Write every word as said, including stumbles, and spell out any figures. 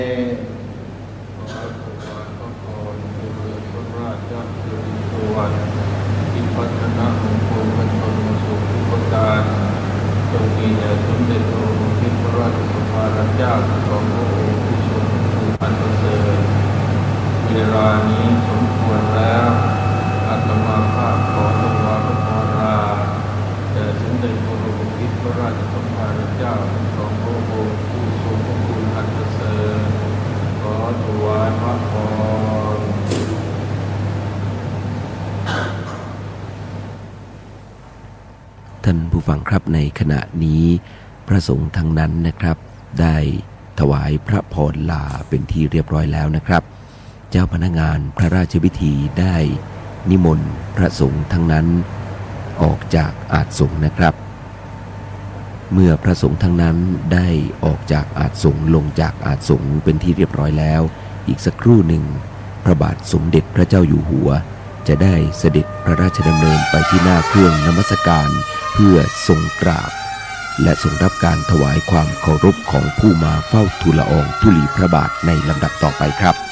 ที่พัฒนามงคลบรรพบุรุษทุกประการจงมีแด่สมเด็จพระบรมราชสภาเจ้าทั้งสองพระองค์ผู้ทรงคุณอันประเสริฐเวลานี้สมควรแล้วอาตมาภาพขอถวายพระพรลาแด่สมเด็จพระบรมราชสภาเจ้าทั้งสองพระองค์ผู้ทรงคุณอันประเสริฐขอถวายพระพรท่านผู้ฟังครับในขณะนี้พระสงฆ์ทั้งนั้นนะครับได้ถวายพระพรลาเป็นที่เรียบร้อยแล้วนะครับเจ้าพนักงานพระราชพิธีได้นิมนต์พระสงฆ์ทั้งนั้นออกจากอาสน์สงฆ์นะครับเมื่อพระสงฆ์ทั้งนั้นได้ออกจากอาสน์สงฆ์ลงจากอาสน์สงฆ์เป็นที่เรียบร้อยแล้วอีกสักครู่หนึ่งพระบาทสมเด็จพระเจ้าอยู่หัวจะได้เสด็จพระราชดำเนินไปที่หน้าเครื่องนมัสการเพื่อทรงกราบและทรงรับการถวายความเคารพของผู้มาเฝ้าทูลละอองธุลีพระบาทในลำดับต่อไปครับ